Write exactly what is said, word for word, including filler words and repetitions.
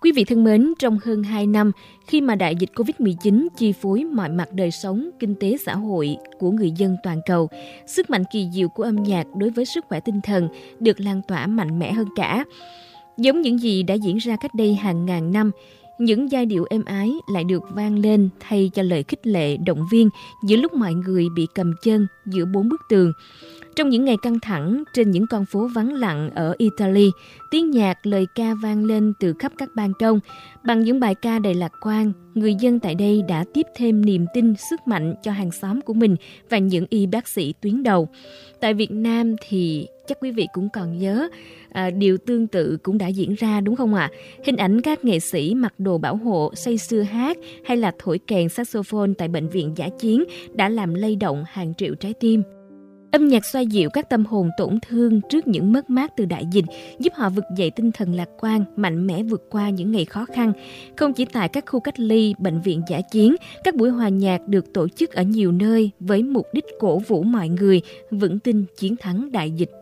Quý vị thân mến, trong hơn hai năm, khi mà đại dịch covid mười chín chi phối mọi mặt đời sống, kinh tế xã hội của người dân toàn cầu, sức mạnh kỳ diệu của âm nhạc đối với sức khỏe tinh thần được lan tỏa mạnh mẽ hơn cả. Giống những gì đã diễn ra cách đây hàng ngàn năm, những giai điệu êm ái lại được vang lên thay cho lời khích lệ động viên giữa lúc mọi người bị cầm chân giữa bốn bức tường. Trong những ngày căng thẳng, trên những con phố vắng lặng ở Italy, tiếng nhạc, lời ca vang lên từ khắp các ban công. Bằng những bài ca đầy lạc quan, người dân tại đây đã tiếp thêm niềm tin, sức mạnh cho hàng xóm của mình và những y bác sĩ tuyến đầu. Tại Việt Nam thì chắc quý vị cũng còn nhớ, à, điều tương tự cũng đã diễn ra đúng không ạ? Hình ảnh các nghệ sĩ mặc đồ bảo hộ, say sưa hát hay là thổi kèn saxophone tại bệnh viện dã chiến đã làm lay động hàng triệu trái tim. Âm nhạc xoa dịu các tâm hồn tổn thương trước những mất mát từ đại dịch, giúp họ vực dậy tinh thần lạc quan, mạnh mẽ vượt qua những ngày khó khăn. Không chỉ tại các khu cách ly, bệnh viện dã chiến, các buổi hòa nhạc được tổ chức ở nhiều nơi với mục đích cổ vũ mọi người vững tin chiến thắng đại dịch.